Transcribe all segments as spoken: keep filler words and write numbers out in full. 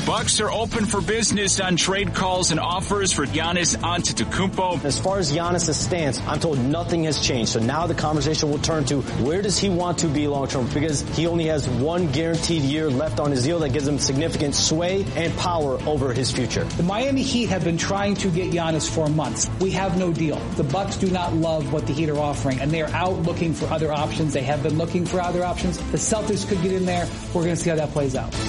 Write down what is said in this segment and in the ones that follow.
Bucks are open for business on trade calls and offers for Giannis Antetokounmpo. As far as Giannis' stance, I'm told nothing has changed. So now the conversation will turn to where does he want to be long term? Because he only has one guaranteed year left on his deal that gives him significant sway and power over his future. The Miami Heat have been trying to get Giannis for months. We have no deal. The Bucks do not love what the Heat are offering, and they are out looking for other options. They have been looking for other options. The Celtics could get in there. We're going to see how that plays out.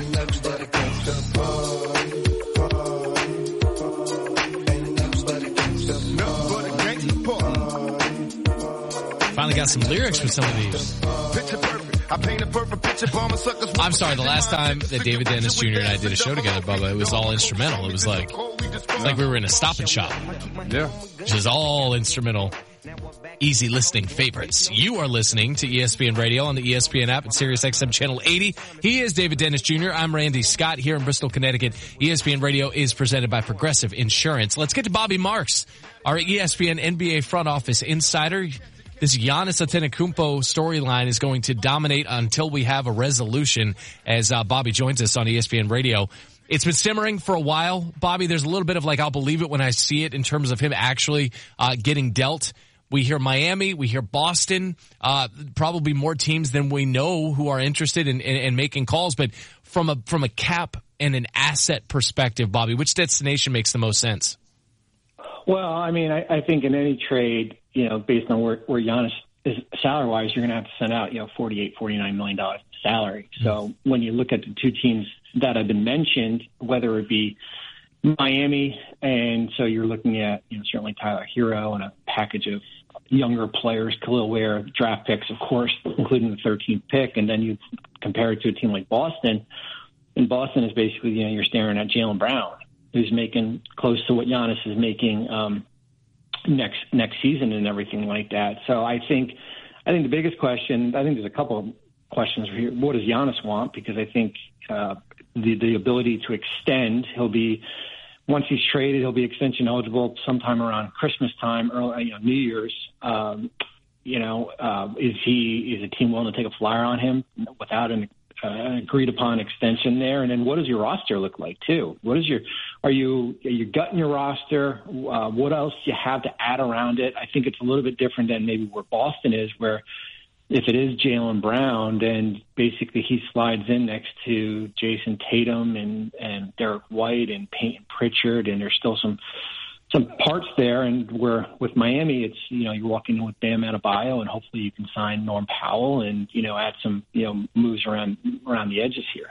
Finally got some lyrics for some of these. I'm sorry, the last time that David Dennis Junior and I did a show together, Bubba, it was all instrumental. It was like, it was like we were in a Stop and Shop. Yeah. Which is all instrumental, easy listening favorites. You are listening to E S P N Radio on the E S P N app at Sirius X M Channel eighty. He is David Dennis Junior I'm Randy Scott here in Bristol, Connecticut. E S P N Radio is presented by Progressive Insurance. Let's get to Bobby Marks, our E S P N N B A front office insider. This Giannis Antetokounmpo storyline is going to dominate until we have a resolution as uh, Bobby joins us on E S P N Radio. It's been simmering for a while. Bobby, there's a little bit of like, I'll believe it when I see it in terms of him actually uh, getting dealt. We hear Miami, we hear Boston, uh, probably more teams than we know who are interested in, in, in making calls. But from a from a cap and an asset perspective, Bobby, which destination makes the most sense? Well, I mean, I, I think in any trade, you know, based on where, where Giannis is salary-wise, you're going to have to send out, you know, forty-eight, forty-nine million dollars salary. So when you look at the two teams that have been mentioned, whether it be Miami, and so you're looking at, you know, certainly Tyler Hero and a package of younger players, Khalil Ware, draft picks, of course, including the thirteenth pick, and then you compare it to a team like Boston. And Boston is basically, you know, you're staring at Jaylen Brown, who's making close to what Giannis is making um, next next season and everything like that. So I think I think the biggest question, I think there's a couple of questions here. What does Giannis want? Because I think uh, the the ability to extend, he'll be once he's traded, he'll be extension eligible sometime around Christmas time, early, you know, New Year's. Um, you know, uh, is he is a team willing to take a flyer on him without an Uh, an agreed upon extension there? And then what does your roster look like too? What is your, are you, are you gutting your roster? Uh, what else do you have to add around it? I think it's a little bit different than maybe where Boston is, where if it is Jaylen Brown, then basically he slides in next to Jason Tatum and, and Derek White and Peyton Pritchard. And there's still some, some parts there, and where with Miami, it's, you know, you're walking in with Bam Adebayo, and hopefully you can sign Norm Powell and, you know, add some, you know, moves around around the edges here.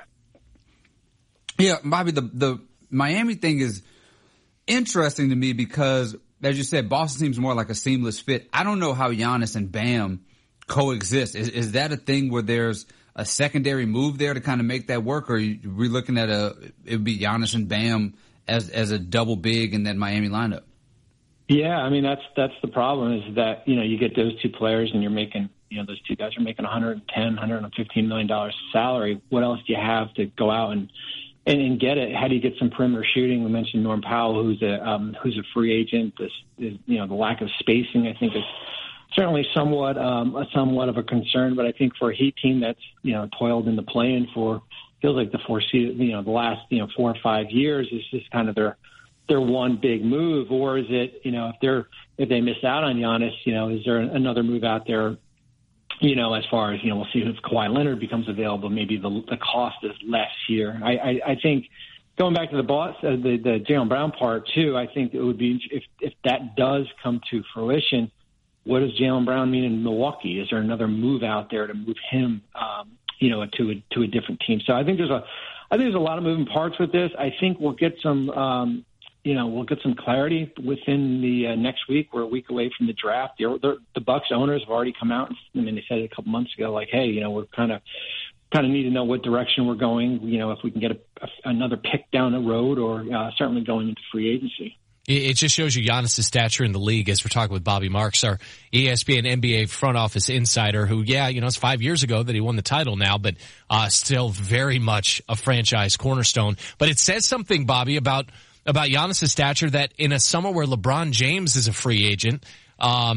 Yeah, Bobby, the the Miami thing is interesting to me because, as you said, Boston seems more like a seamless fit. I don't know how Giannis and Bam coexist. Is, is that a thing where there's a secondary move there to kind of make that work, or are we looking at a it would be Giannis and Bam as as a double big in that Miami lineup? Yeah, I mean, that's that's the problem is that, you know, you get those two players and you're making, you know, those two guys are making one hundred ten, one hundred fifteen million dollars salary. What else do you have to go out and, and, and get it? How do you get some perimeter shooting? We mentioned Norm Powell, who's a um, who's a free agent. This is, you know, the lack of spacing, I think, is certainly somewhat um, a somewhat of a concern. But I think for a Heat team that's, you know, toiled in the play-in for feels like the four, you know, the last, you know, four or five years is just kind of their their one big move, or is it, you know, if they're if they miss out on Giannis, you know, is there another move out there? You know, as far as, you know, we'll see if Kawhi Leonard becomes available. Maybe the the cost is less here. I I, I think going back to the boss, uh, the the Jaylen Brown part too. I think it would be if if that does come to fruition. What does Jaylen Brown mean in Milwaukee? Is there another move out there to move him? Um, you know, to a, to a different team. So I think there's a, I think there's a lot of moving parts with this. I think we'll get some, um, you know, we'll get some clarity within the uh, next week. We're a week away from the draft. The, the, the Bucks owners have already come out. I mean, they said it a couple months ago, like, hey, you know, we're kind of, kind of need to know what direction we're going. You know, if we can get a, a, another pick down the road, or uh, certainly going into free agency. It just shows you Giannis' stature in the league, as we're talking with Bobby Marks, our E S P N N B A front office insider, who, yeah, you know, it's five years ago that he won the title now, but uh still very much a franchise cornerstone. But it says something, Bobby, about about Giannis' stature, that in a summer where LeBron James is a free agent, um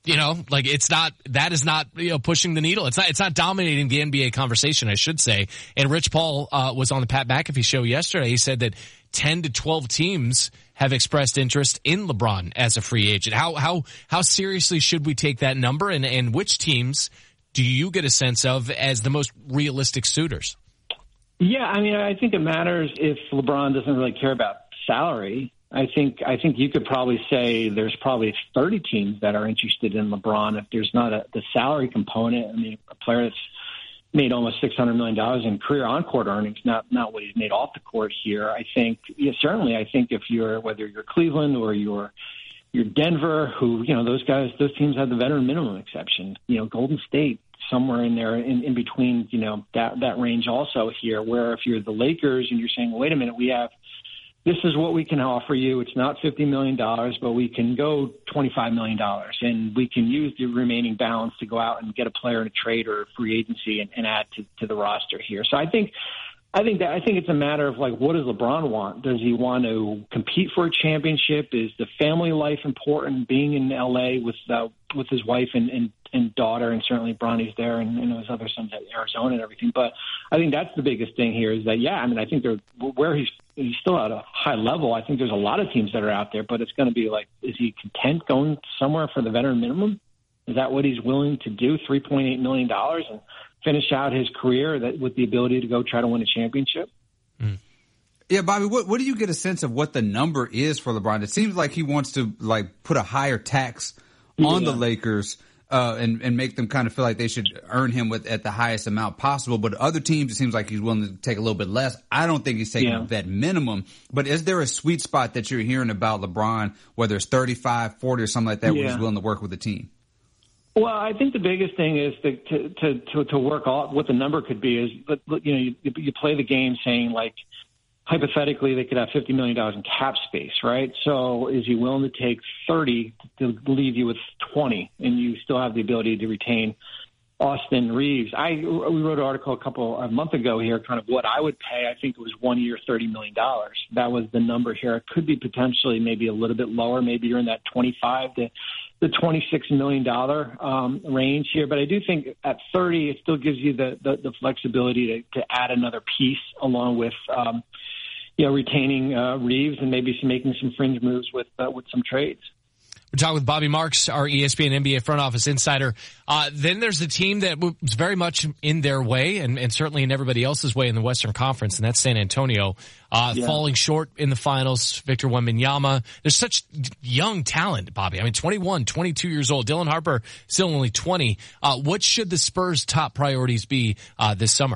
You know, like it's not, that is not, you know, pushing the needle. It's not, it's not dominating the N B A conversation, I should say. And Rich Paul, uh, was on the Pat McAfee show yesterday. He said that ten to twelve teams have expressed interest in LeBron as a free agent. How, how, how seriously should we take that number? And, and which teams do you get a sense of as the most realistic suitors? Yeah, I mean, I think it matters if LeBron doesn't really care about salary. I think I think you could probably say there's probably thirty teams that are interested in LeBron if there's not a the salary component. I mean, a player that's made almost six hundred million dollars in career on-court earnings, not not what he's made off the court here. I think, yeah, certainly, I think if you're, whether you're Cleveland or you're you're Denver, who, you know, those guys, those teams have the veteran minimum exception. You know, Golden State, somewhere in there in, in between, you know, that, that range also here, where if you're the Lakers and you're saying, well, wait a minute, we have, this is what we can offer you. It's not fifty million dollars, but we can go twenty-five million dollars, and we can use the remaining balance to go out and get a player in a trade or a free agency and, and add to, to the roster here. So I think, I think that, I think it's a matter of, like, what does LeBron want? Does he want to compete for a championship? Is the family life important? Being in L A with, uh, with his wife and, and, and daughter, and certainly Bronny's there, and, and his other sons at Arizona and everything. But I think that's the biggest thing here is that, yeah, I mean, I think they're, where he's, he's still at a high level. I think there's a lot of teams that are out there, but it's going to be like, is he content going somewhere for the veteran minimum? Is that what he's willing to do? three point eight million dollars and finish out his career that with the ability to go try to win a championship? Mm. Yeah, Bobby, what, what do you get a sense of what the number is for LeBron? It seems like he wants to, like, put a higher tax on yeah. the Lakers. Uh, and, and make them kind of feel like they should earn him with at the highest amount possible. But other teams, it seems like he's willing to take a little bit less. I don't think he's taking yeah. that minimum. But is there a sweet spot that you're hearing about LeBron, whether it's thirty-five, forty, or something like that, yeah. where he's willing to work with the team? Well, I think the biggest thing is to to to, to work off what the number could be is, you know, you, you play the game saying, like, hypothetically, they could have fifty million dollars in cap space, right? So is he willing to take thirty to leave you with twenty, and you still have the ability to retain Austin Reeves? I we wrote an article a couple a month ago here, kind of what I would pay. I think it was one year, thirty million dollars. That was the number here. It could be potentially maybe a little bit lower. Maybe you're in that twenty-five to the twenty-six million dollars um, range here. But I do think at thirty, it still gives you the, the, the flexibility to, to add another piece along with, um, you know, retaining uh, Reeves and maybe some, making some fringe moves with uh, with some trades. We're talking with Bobby Marks, our E S P N N B A front office insider. Uh, then there's a team that was very much in their way and, and certainly in everybody else's way in the Western Conference, and that's San Antonio. Uh, yeah. Falling short in the finals, Victor Wembanyama. There's such young talent, Bobby. I mean, twenty-one, twenty-two years old. Dylan Harper, still only twenty. Uh, what should the Spurs' top priorities be uh, this summer?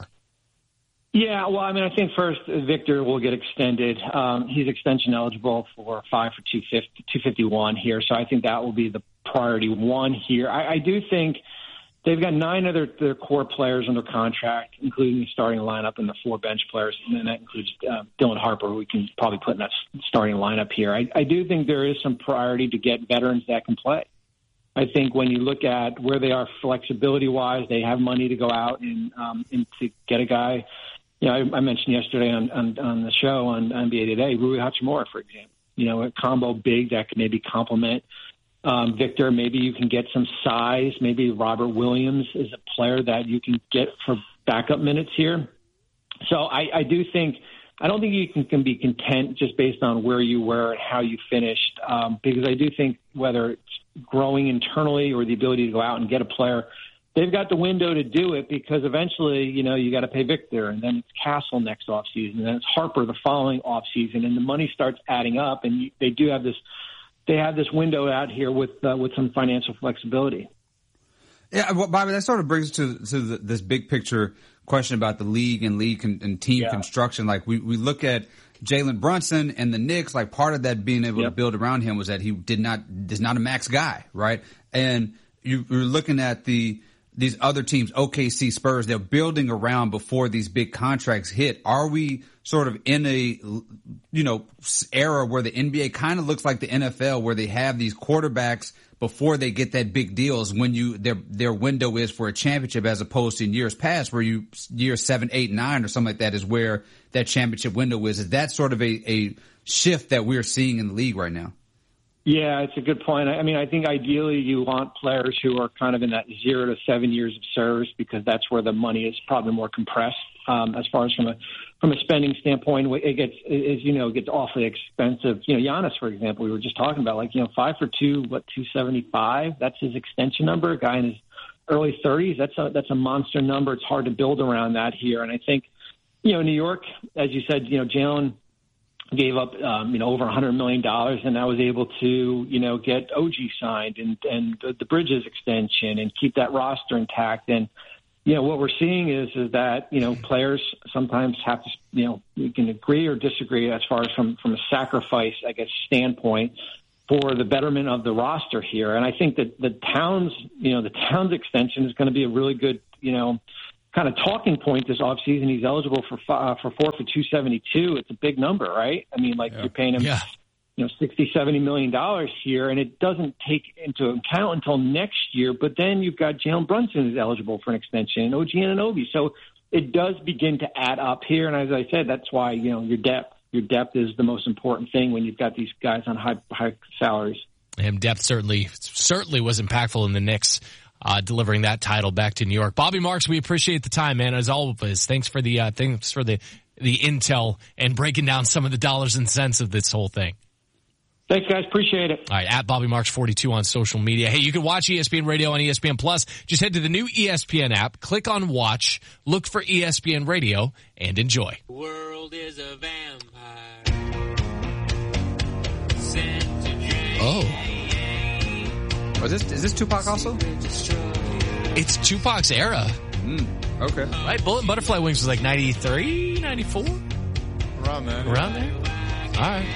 Yeah, well, I mean, I think first Victor will get extended. Um, he's extension eligible for five for two fifty-one here, so I think that will be the priority one here. I, I do think they've got nine other their core players under contract, including the starting lineup and the four bench players, and then that includes uh, Dylan Harper, who we can probably put in that starting lineup here. I, I do think there is some priority to get veterans that can play. I think when you look at where they are flexibility-wise, they have money to go out and, um, and to get a guy. You know, I, I mentioned yesterday on, on, on the show on N B A Today, Rui Hachimura, for example. You know, a combo big that could maybe complement um, Victor. Maybe you can get some size. Maybe Robert Williams is a player that you can get for backup minutes here. So I, I do think – I don't think you can, can be content just based on where you were and how you finished, um, because I do think whether it's growing internally or the ability to go out and get a player – they've got the window to do it because eventually, you know, you got to pay Victor, and then it's Castle next offseason, and then it's Harper the following offseason, and the money starts adding up, and you, they do have this they have this window out here with uh, with some financial flexibility. Yeah, well, Bobby, that sort of brings us to to the, this big picture question about the league and league con- and team yeah. construction. Like we, we look at Jalen Brunson and the Knicks, like part of that being able yep. to build around him was that he did not is not a max guy, right? And you, you're looking at the these other teams, O K C, Spurs, they're building around before these big contracts hit. Are we sort of in a, you know, era where the N B A kind of looks like the N F L, where they have these quarterbacks before they get that big deals when you their their window is for a championship, as opposed to in years past where you year seven, eight, nine or something like that is where that championship window is? Is that sort of a, a shift that we're seeing in the league right now? Yeah, it's a good point. I mean, I think ideally you want players who are kind of in that zero to seven years of service because that's where the money is probably more compressed. Um, as far as from a from a spending standpoint, it gets, as you know, it gets awfully expensive. You know, Giannis, for example, we were just talking about, like, you know, five for two, what, two seventy-five? That's his extension number. A guy in his early thirties. That's a that's a monster number. It's hard to build around that here. And I think, you know, New York, as you said, you know, Jalen gave up, um, you know, over one hundred million dollars, and I was able to, you know, get O G signed and, and the, the Bridges extension and keep that roster intact. And, you know, what we're seeing is, is that, you know, players sometimes have to, you know, you can agree or disagree as far as from, from a sacrifice, I guess, standpoint for the betterment of the roster here. And I think that the Towns, you know, the Towns extension is going to be a really good, you know, kind of talking point this offseason. He's eligible for uh, for four for two seventy-two. It's a big number, right? I mean, like yeah. you're paying him, yeah. you know, sixty, seventy million dollars here, and it doesn't take into account until next year. But then you've got Jalen Brunson who's eligible for an extension, and O G Anunoby. So it does begin to add up here. And as I said, that's why, you know, your depth, your depth is the most important thing when you've got these guys on high high salaries. And depth certainly certainly was impactful in the Knicks. Uh, delivering that title back to New York. Bobby Marks, we appreciate the time, man, as always. Thanks for the, uh, thanks for the, the intel and breaking down some of the dollars and cents of this whole thing. Thanks, guys. Appreciate it. All right. At Bobby Marks forty-two on social media. Hey, you can watch E S P N Radio on E S P N Plus. Just head to the new E S P N app, click on watch, look for E S P N Radio, and enjoy. The world is a vampire. Oh. Oh, is this, is this Tupac also? It's Tupac's era. Mm, okay. Right? Bullet and Butterfly Wings was like ninety-three, ninety-four? Around there. Around there? All right.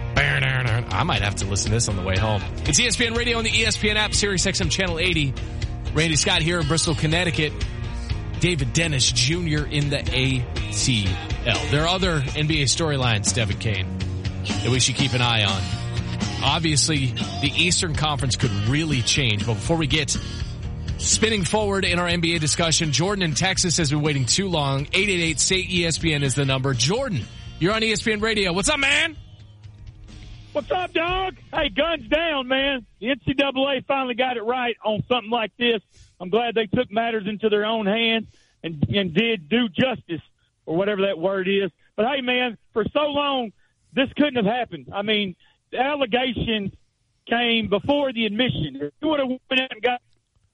I might have to listen to this on the way home. It's E S P N Radio on the E S P N app, Sirius X M Channel eighty. Randy Scott here in Bristol, Connecticut. David Dennis Junior in the A T L. There are other N B A storylines, Devin Kane, that we should keep an eye on. Obviously, the Eastern Conference could really change. But before we get spinning forward in our N B A discussion, Jordan in Texas has been waiting too long. eight eight eight, S A Y, E S P N is the number. Jordan, you're on E S P N Radio. What's up, man? What's up, dog? Hey, guns down, man. The N C double A finally got it right on something like this. I'm glad they took matters into their own hands and, and did due justice, or whatever that word is. But, hey, man, for so long, this couldn't have happened. I mean, the allegations came before the admission. If you would have went out and got.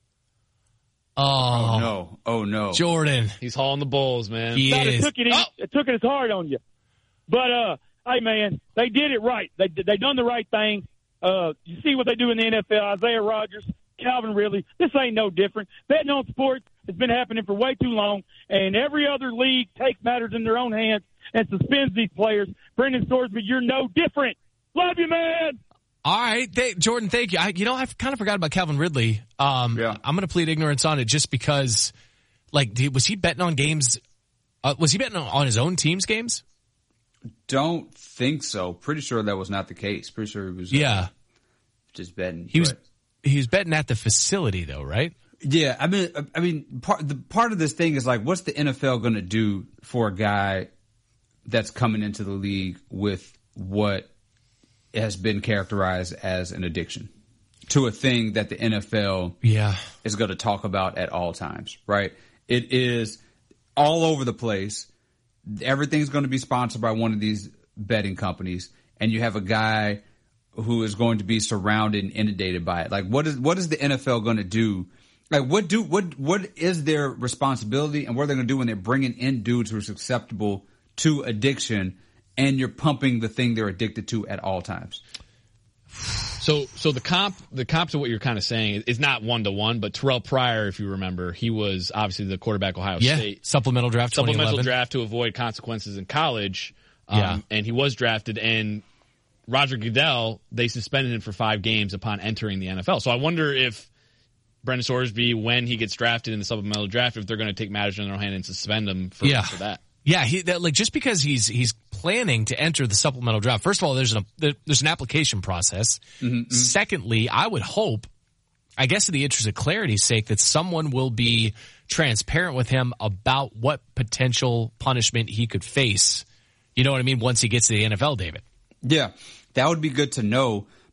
Oh, oh no! Oh no! Jordan, he's hauling the Bulls, man. He God, is. It took it, oh. it took it as hard on you, but uh, hey man, they did it right. They they done the right thing. Uh, you see what they do in the N F L? Isaiah Rodgers, Calvin Ridley. This ain't no different. Betting on sports has been happening for way too long, and every other league takes matters in their own hands and suspends these players. Brendan Thorsby, you're no different. Love you, man. All right. Th- Jordan, thank you. I, you know, I kind of forgot about Calvin Ridley. Um, yeah. I'm going to plead ignorance on it just because, like, did, was he betting on games? Uh, was he betting on his own team's games? Don't think so. Pretty sure that was not the case. Pretty sure he was uh, yeah. just betting. He was, he was betting at the facility, though, right? Yeah. I mean, I mean, part, the, part of this thing is, like, what's the N F L going to do for a guy that's coming into the league with what has been characterized as an addiction to a thing that the N F L yeah. is going to talk about at all times, right? It is all over the place. Everything's going to be sponsored by one of these betting companies, and you have a guy who is going to be surrounded and inundated by it. Like, what is what is the N F L going to do? Like, what do what what is their responsibility, and what are they going to do when they're bringing in dudes who are susceptible to addiction? And you're pumping the thing they're addicted to at all times. So, so the comp, the comp to what you're kind of saying is not one to one, but Terrell Pryor, if you remember, he was obviously the quarterback Ohio yeah. State. Supplemental draft, supplemental draft to avoid consequences in college. Um, yeah. And he was drafted, and Roger Goodell, they suspended him for five games upon entering the N F L. So I wonder if Brendan Thorsby, when he gets drafted in the supplemental draft, if they're going to take matters in their own hand and suspend him for, yeah. for that. Yeah, he, that, like just because he's he's planning to enter the supplemental draft. First of all, there's an there's an application process. Mm-hmm, mm-hmm. Secondly, I would hope, I guess, in the interest of clarity's sake, that someone will be transparent with him about what potential punishment he could face. You know what I mean? Once he gets to the N F L, David. Yeah, that would be good to know.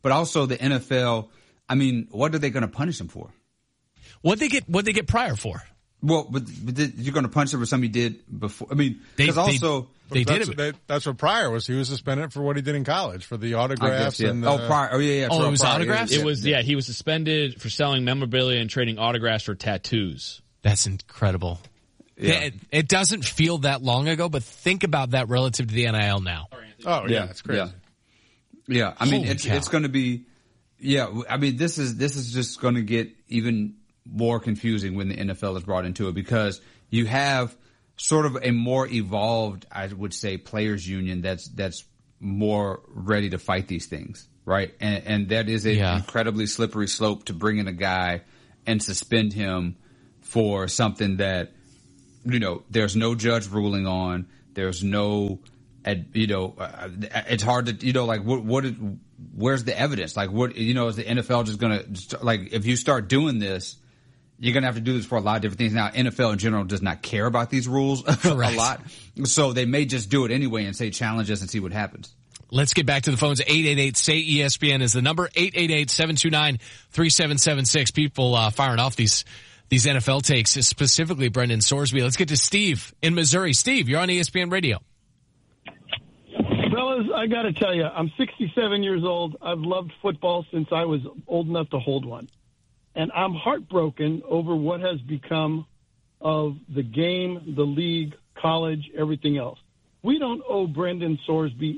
but also the N F L. I mean, what are they going to punish him for? What they get? What they get Pryor for? Well, but, but you're going to punish him for something he did before. I mean, because also they, they that's, did it. They, that's what Pryor was. He was suspended for what he did in college for the autographs. Guess, yeah. and the, oh, Pryor. Oh, yeah, yeah. Oh, it was Pryor. autographs. It was yeah. He was suspended for selling memorabilia and trading autographs for tattoos. That's incredible. Yeah. It, it doesn't feel that long ago, but think about that relative to the N I L now. Oh yeah, it's crazy. Yeah, yeah. I mean, Holy it's cow. it's going to be. Yeah, I mean, this is this is just going to get even more confusing when the N F L is brought into it, because you have sort of a more evolved, I would say, players union that's that's more ready to fight these things, right? And, and that is an Yeah. incredibly slippery slope to bring in a guy and suspend him for something that, you know, there's no judge ruling on. There's no, you know, uh, it's hard to, you know, like what what is, where's the evidence? Like what, you know, is the N F L just going to, like, if you start doing this, you're going to have to do this for a lot of different things. Now, N F L in general does not care about these rules a lot. So they may just do it anyway and say challenge us and see what happens. Let's get back to the phones. eight eight eight, S A Y, E S P N is the number. eight eight eight, seven two nine, three seven seven six. People uh, firing off these these N F L takes, specifically Brendan Sorsby. Let's get to Steve in Missouri. Steve, you're on E S P N Radio. Fellas, I got to tell you, I'm sixty-seven years old. I've loved football since I was old enough to hold one. And I'm heartbroken over what has become of the game, the league, college, everything else. We don't owe Brendan Sorsby.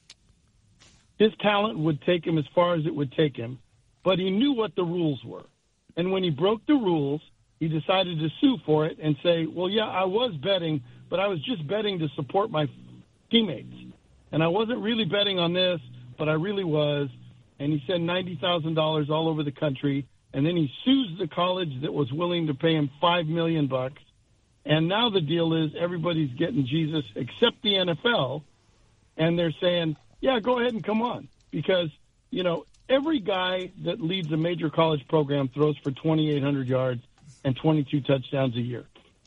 His talent would take him as far as it would take him, but he knew what the rules were. And when he broke the rules, he decided to sue for it and say, well, yeah, I was betting, but I was just betting to support my teammates. And I wasn't really betting on this, but I really was. And he said ninety thousand dollars all over the country. And then he sues the college that was willing to pay him five million dollars bucks. And now the deal is everybody's getting Jesus except the N F L. And they're saying, yeah, go ahead and come on. Because, you know, every guy that leads a major college program throws for twenty-eight hundred yards and twenty-two touchdowns a year.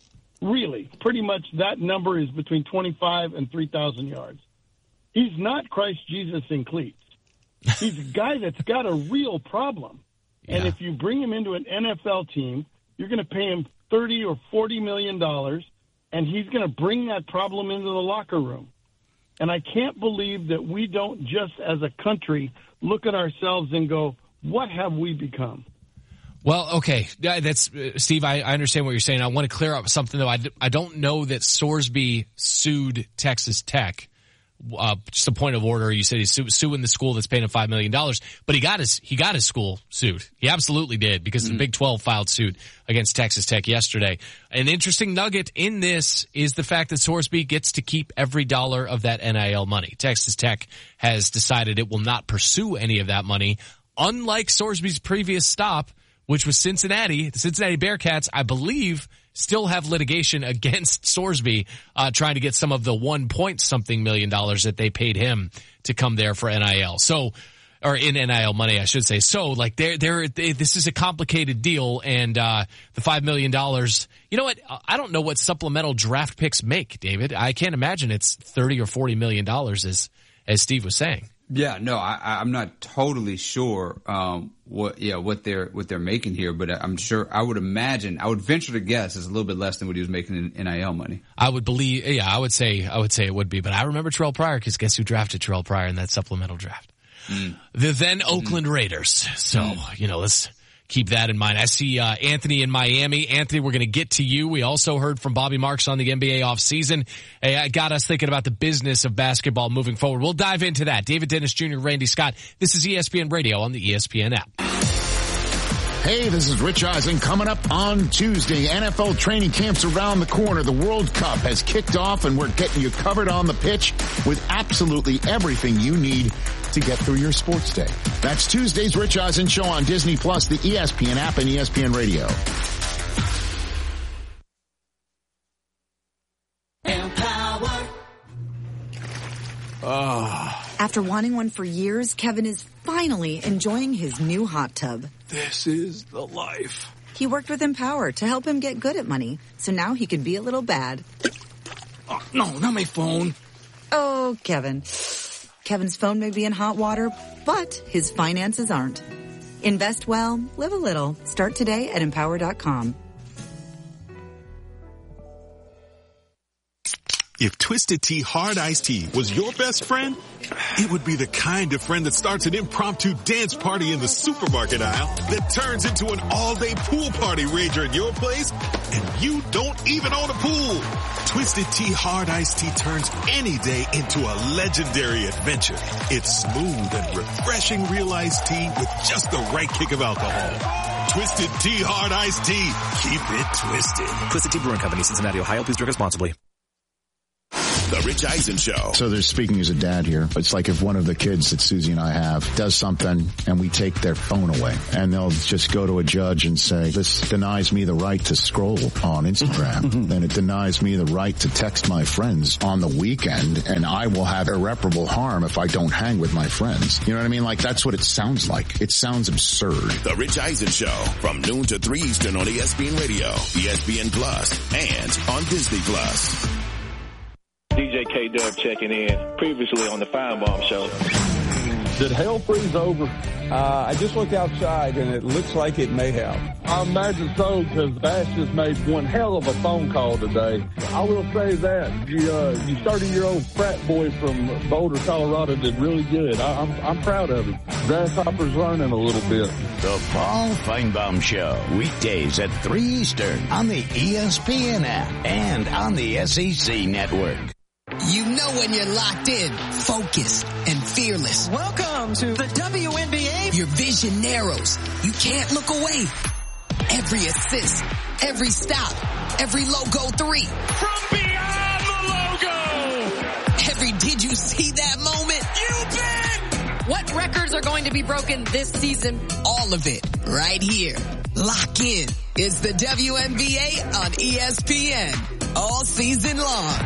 Really, pretty much that number is between twenty-five and three thousand yards. He's not Christ Jesus in cleats. He's a guy that's got a real problem. Yeah. And if you bring him into an N F L team, you're going to pay him thirty or forty million dollars, and he's going to bring that problem into the locker room. And I can't believe that we don't just as a country look at ourselves and go, what have we become? Well, okay, that's uh, Steve. I, I understand what you're saying. I want to clear up something though. I, I don't know that Sorsby sued Texas Tech. Uh, just a point of order. You said he's su- suing the school that's paying him five million dollars, but he got his, he got his school sued. He absolutely did, because mm-hmm. the Big twelve filed suit against Texas Tech yesterday. An interesting nugget in this is the fact that Sorsby gets to keep every dollar of that N I L money. Texas Tech has decided it will not pursue any of that money, unlike Sorsby's previous stop, which was Cincinnati. The Cincinnati Bearcats, I believe, still have litigation against Sorsby, uh, trying to get some of the one point something million dollars that they paid him to come there for N I L. So, or in N I L money, I should say. So, like, they're, they're, they, this is a complicated deal, and, uh, the five million dollars, you know what? I don't know what supplemental draft picks make, David. I can't imagine it's thirty or forty million dollars, as, as Steve was saying. Yeah, no, I, I'm not totally sure um, what yeah what they're what they're making here, but I'm sure I would imagine I would venture to guess it's a little bit less than what he was making in N I L money. I would believe, yeah, I would say I would say it would be, but I remember Terrell Pryor, because guess who drafted Terrell Pryor in that supplemental draft? Mm. The then Oakland mm. Raiders. So mm. you know, let's keep that in mind. I see uh, Anthony in Miami. Anthony, we're going to get to you. We also heard from Bobby Marks on the N B A offseason. Hey, it got us thinking about the business of basketball moving forward. We'll dive into that. David Dennis Junior, Randy Scott. This is E S P N Radio on the E S P N app. Hey, this is Rich Eisen. Coming up on Tuesday, N F L training camps around the corner. The World Cup has kicked off, and we're getting you covered on the pitch with absolutely everything you need to get through your sports day. That's Tuesday's Rich Eisen Show on Disney Plus, the E S P N app, and E S P N Radio. Empower. Oh. After wanting one for years, Kevin is finally enjoying his new hot tub. This is the life. He worked with Empower to help him get good at money, so now he can be a little bad. Oh, no, not my phone. Oh, Kevin. Kevin's phone may be in hot water, but his finances aren't. Invest well, live a little. Start today at empower dot com. If Twisted Tea Hard Iced Tea was your best friend, it would be the kind of friend that starts an impromptu dance party in the supermarket aisle that turns into an all-day pool party rager at your place, and you don't even own a pool. Twisted Tea Hard Iced Tea turns any day into a legendary adventure. It's smooth and refreshing real iced tea with just the right kick of alcohol. Twisted Tea Hard Iced Tea. Keep it twisted. Twisted Tea Brewing Company, Cincinnati, Ohio. Please drink responsibly. The Rich Eisen Show. So they're speaking as a dad here. It's like if one of the kids that Susie and I have does something and we take their phone away, and they'll just go to a judge and say, this denies me the right to scroll on Instagram, and it denies me the right to text my friends on the weekend, and I will have irreparable harm if I don't hang with my friends. You know what I mean? Like, that's what it sounds like. It sounds absurd. The Rich Eisen Show from noon to three Eastern on E S P N Radio, E S P N Plus, and on Disney Plus. D J K-Dub checking in, previously on the Feinbaum Show. Did hell freeze over? Uh, I just looked outside, and it looks like it may have. I imagine so, because Bass just made one hell of a phone call today. I will say that. You, uh, you thirty-year-old frat boy from Boulder, Colorado did really good. I, I'm, I'm proud of him. Grasshopper's learning a little bit. The Paul Feinbaum Show, weekdays at three Eastern on the E S P N app and on the S E C network. You know when you're locked in, focused, and fearless. Welcome to the W N B A. Your vision narrows. You can't look away. Every assist, every stop, every logo three. From beyond the logo. Every did you see that moment? You bet. What records are going to be broken this season? All of it right here. Lock in. It's the W N B A on E S P N all season long.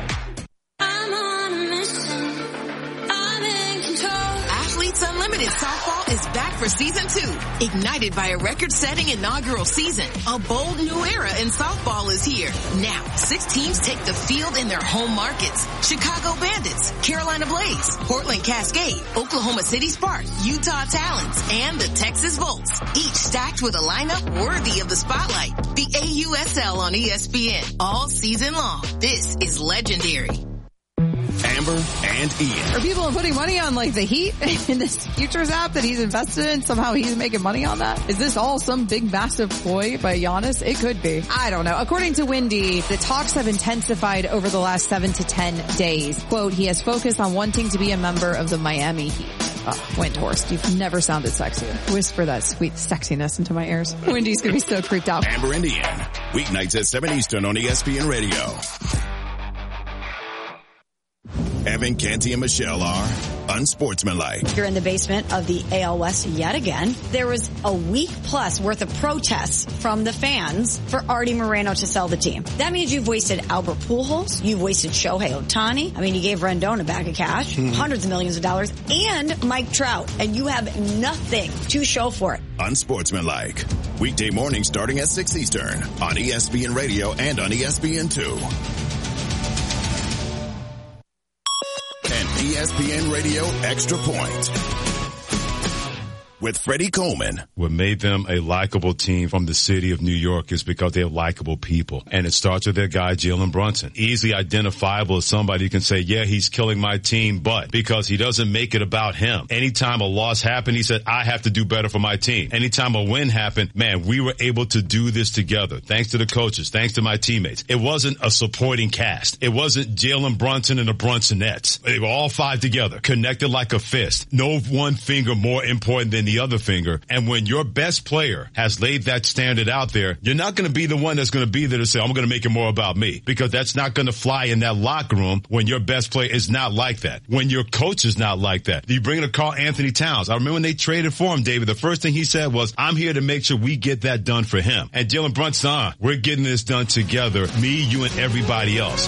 Athletes Unlimited Softball is back for season two. Ignited by a record-setting inaugural season, a bold new era in softball is here. Now, six teams take the field in their home markets. Chicago Bandits, Carolina Blaze, Portland Cascade, Oklahoma City Sparks, Utah Talons, and the Texas Volts. Each stacked with a lineup worthy of the spotlight. The A U S L on E S P N all season long. This is legendary. Amber and Ian. Are people putting money on like the Heat in this futures app that he's invested in? Somehow he's making money on that? Is this all some big massive ploy by Giannis? It could be. I don't know. According to Windy, the talks have intensified over the last seven to ten days. Quote, he has focused on wanting to be a member of the Miami Heat. Oh, Windhorst, you've never sounded sexier. Whisper that sweet sexiness into my ears. Windy's gonna be so creeped out. Amber and Ian, weeknights at seven Eastern on E S P N Radio. Evan, Canty, and Michelle are unsportsmanlike. You're in the basement of the A L West yet again. There was a week plus worth of protests from the fans for Artie Moreno to sell the team. That means you've wasted Albert Pujols, you've wasted Shohei Ohtani. I mean, you gave Rendon a bag of cash, mm-hmm. hundreds of millions of dollars, and Mike Trout, and you have nothing to show for it. Unsportsmanlike. Weekday morning starting at six Eastern on E S P N Radio and on E S P N two. E S P N Radio Extra Point with Freddie Coleman. What made them a likable team from the city of New York is because they have likable people. And it starts with their guy, Jalen Brunson. Easily identifiable as somebody who can say, yeah, he's killing my team, but because he doesn't make it about him. Anytime a loss happened, he said, I have to do better for my team. Anytime a win happened, man, we were able to do this together. Thanks to the coaches, thanks to my teammates. It wasn't a supporting cast. It wasn't Jalen Brunson and the Brunsonettes. They were all five together, connected like a fist. No one finger more important than the other finger. And when your best player has laid that standard out there, you're not going to be the one that's going to be there to say, I'm going to make it more about me, because that's not going to fly in that locker room when your best player is not like that. When your coach is not like that. You bring in a Karl Anthony Towns. I remember when they traded for him, David, the first thing he said was, I'm here to make sure we get that done for him. And Jalen Brunson, uh, we're getting this done together, me, you, and everybody else.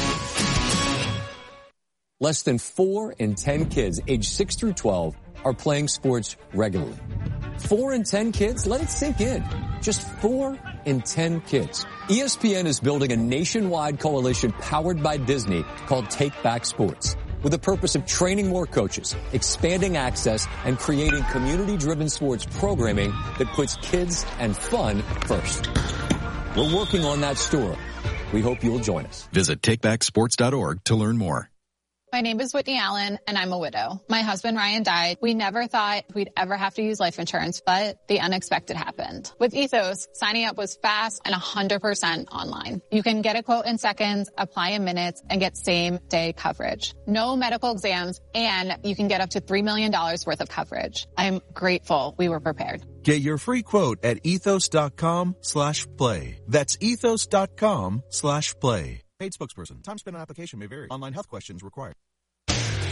Less than four in ten kids aged six through twelve are playing sports regularly. Four in ten kids? Let it sink in. Just four in ten kids. E S P N is building a nationwide coalition powered by Disney called Take Back Sports. with the purpose of training more coaches, expanding access, and creating community-driven sports programming that puts kids and fun first. We're working on that store. We hope you'll join us. Visit take back sports dot org to learn more. My name is Whitney Allen, and I'm a widow. My husband, Ryan, died. We never thought we'd ever have to use life insurance, but the unexpected happened. With Ethos, signing up was fast and one hundred percent online. You can get a quote in seconds, apply in minutes, and get same-day coverage. No medical exams, and you can get up to three million dollars worth of coverage. I'm grateful we were prepared. Get your free quote at ethos.com slash play. That's ethos.com slash play. Paid spokesperson. Time spent on application may vary. Online health questions required.